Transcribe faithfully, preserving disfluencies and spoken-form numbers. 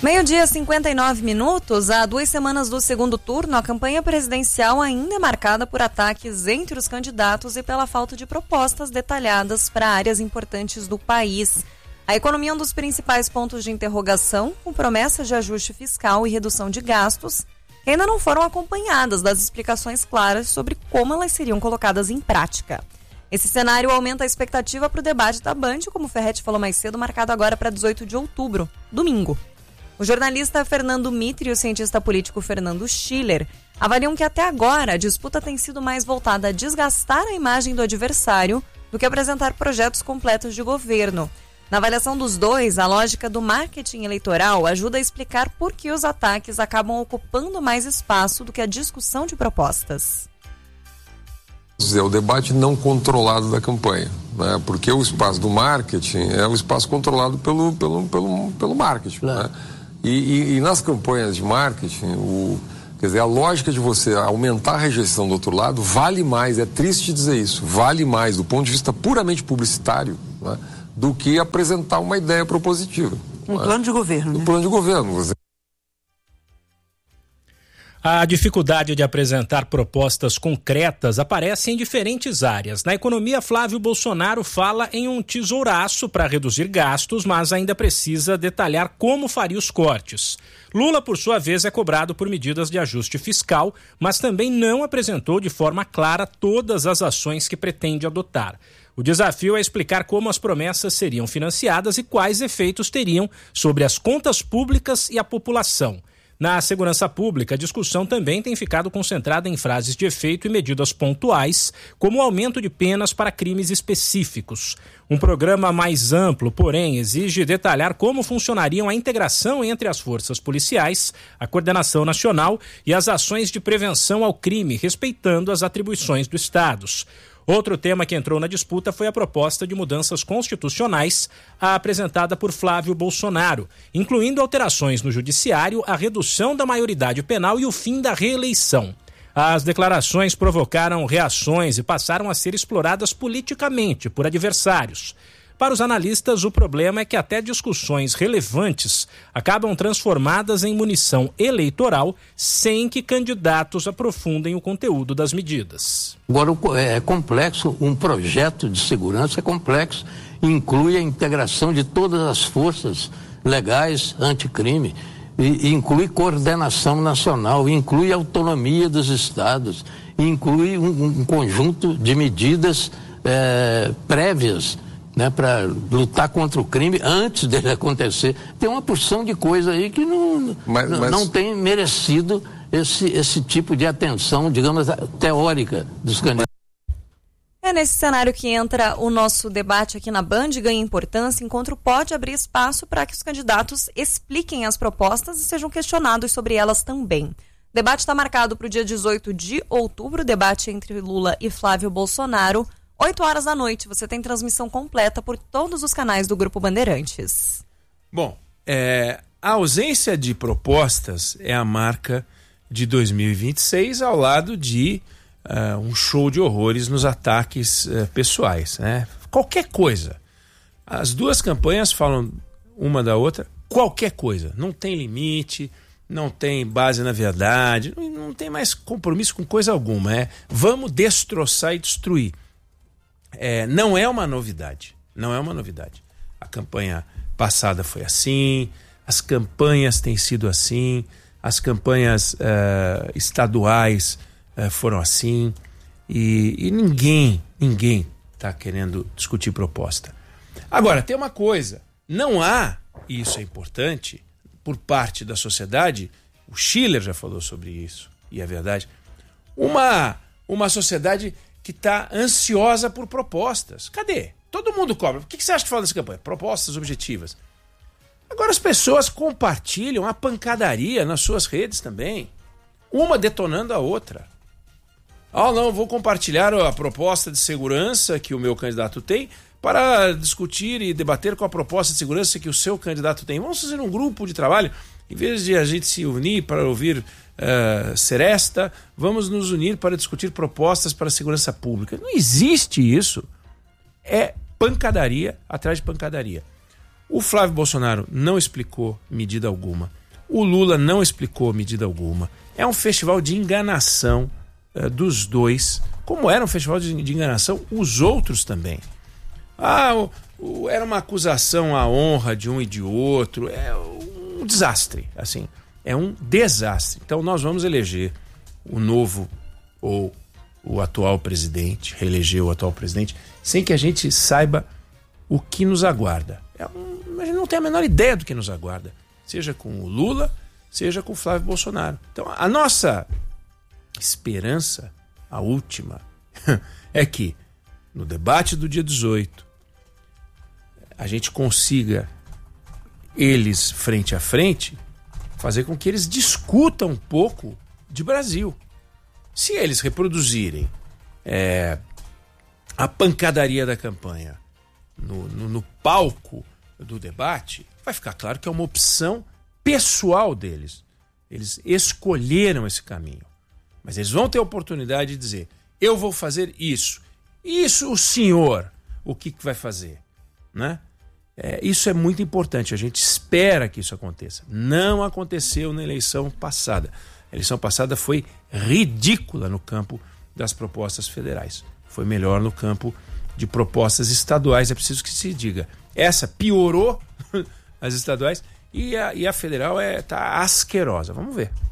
Meio-dia, cinquenta e nove minutos. Há duas semanas do segundo turno, a campanha presidencial ainda é marcada por ataques entre os candidatos e pela falta de propostas detalhadas para áreas importantes do país. A economia é um dos principais pontos de interrogação, com promessas de ajuste fiscal e redução de gastos, que ainda não foram acompanhadas das explicações claras sobre como elas seriam colocadas em prática. Esse cenário aumenta a expectativa para o debate da Band, como o Ferretti falou mais cedo, marcado agora para dezoito de outubro, domingo. O jornalista Fernando Mitre e o cientista político Fernando Schiller avaliam que até agora a disputa tem sido mais voltada a desgastar a imagem do adversário do que apresentar projetos completos de governo. Na avaliação dos dois, a lógica do marketing eleitoral ajuda a explicar por que os ataques acabam ocupando mais espaço do que a discussão de propostas. É o debate não controlado da campanha, né? Porque o espaço do marketing é o espaço controlado pelo, pelo, pelo, pelo marketing, claro. Né? E, e, e nas campanhas de marketing, o, quer dizer, a lógica de você aumentar a rejeição do outro lado vale mais, é triste dizer isso, vale mais do ponto de vista puramente publicitário, né, do que apresentar uma ideia propositiva. Um né? plano de governo. Um né? plano de governo. Você... A dificuldade de apresentar propostas concretas aparece em diferentes áreas. Na economia, Flávio Bolsonaro fala em um tesouraço para reduzir gastos, mas ainda precisa detalhar como faria os cortes. Lula, por sua vez, é cobrado por medidas de ajuste fiscal, mas também não apresentou de forma clara todas as ações que pretende adotar. O desafio é explicar como as promessas seriam financiadas e quais efeitos teriam sobre as contas públicas e a população. Na segurança pública, a discussão também tem ficado concentrada em frases de efeito e medidas pontuais, como o aumento de penas para crimes específicos. Um programa mais amplo, porém, exige detalhar como funcionariam a integração entre as forças policiais, a coordenação nacional e as ações de prevenção ao crime, respeitando as atribuições dos estados. Outro tema que entrou na disputa foi a proposta de mudanças constitucionais apresentada por Flávio Bolsonaro, incluindo alterações no judiciário, a redução da maioridade penal e o fim da reeleição. As declarações provocaram reações e passaram a ser exploradas politicamente por adversários. Para os analistas, o problema é que até discussões relevantes acabam transformadas em munição eleitoral sem que candidatos aprofundem o conteúdo das medidas. Agora, é complexo, um projeto de segurança é complexo, inclui a integração de todas as forças legais anticrime, e inclui coordenação nacional, inclui autonomia dos estados, inclui um, um conjunto de medidas é, prévias, né, para lutar contra o crime antes dele acontecer. Tem uma porção de coisa aí que não, mas, não, mas... não tem merecido esse, esse tipo de atenção, digamos, teórica dos candidatos. É nesse cenário que entra o nosso debate aqui na Band, ganha importância, enquanto pode abrir espaço para que os candidatos expliquem as propostas e sejam questionados sobre elas também. O debate está marcado para o dia dezoito de outubro, debate entre Lula e Flávio Bolsonaro, oito horas da noite. Você tem transmissão completa por todos os canais do Grupo Bandeirantes. Bom, é, a ausência de propostas é a marca de dois mil e vinte e seis, ao lado de uh, um show de horrores nos ataques uh, pessoais, né? Qualquer coisa. As duas campanhas falam uma da outra, qualquer coisa. Não tem limite, não tem base na verdade, não, não tem mais compromisso com coisa alguma. É, vamos destroçar e destruir. É, não é uma novidade, não é uma novidade. A campanha passada foi assim, as campanhas têm sido assim, as campanhas uh, estaduais uh, foram assim, e, e ninguém, ninguém está querendo discutir proposta. Agora, tem uma coisa, não há, e isso é importante, por parte da sociedade, o Schiller já falou sobre isso, e é verdade, uma, uma sociedade que está ansiosa por propostas. Cadê? Todo mundo cobra. O que você acha que fala dessa campanha? Propostas objetivas. Agora as pessoas compartilham a pancadaria nas suas redes também. Uma detonando a outra. Ah, não, vou compartilhar a proposta de segurança que o meu candidato tem para discutir e debater com a proposta de segurança que o seu candidato tem. Vamos fazer um grupo de trabalho. Em vez de a gente se unir para ouvir uh, seresta, vamos nos unir para discutir propostas para a segurança pública. Não existe isso. É pancadaria atrás de pancadaria. O Flávio Bolsonaro não explicou medida alguma. O Lula não explicou medida alguma. É um festival de enganação uh, dos dois, como era um festival de, de enganação os outros também. Ah, o, o, era uma acusação à honra de um e de outro. É um desastre, assim. É um desastre. Então nós vamos eleger o novo ou o atual presidente, reeleger o atual presidente, sem que a gente saiba o que nos aguarda. É um, a gente não tem a menor ideia do que nos aguarda. Seja com o Lula, seja com o Flávio Bolsonaro. Então, a nossa esperança, a última, é que no debate do dia dezoito, a gente consiga, eles frente a frente, fazer com que eles discutam um pouco de Brasil. Se eles reproduzirem é, a pancadaria da campanha no, no, no palco do debate, vai ficar claro que é uma opção pessoal deles. Eles escolheram esse caminho. Mas eles vão ter a oportunidade de dizer: eu vou fazer isso. Isso o senhor, o que, que vai fazer? Né? É, isso é muito importante. A gente espera que isso aconteça. Não aconteceu na eleição passada. A eleição passada foi ridícula no campo das propostas federais. Foi melhor no campo de propostas estaduais. É preciso que se diga. Essa piorou as estaduais e a, e a federal está asquerosa. Vamos ver.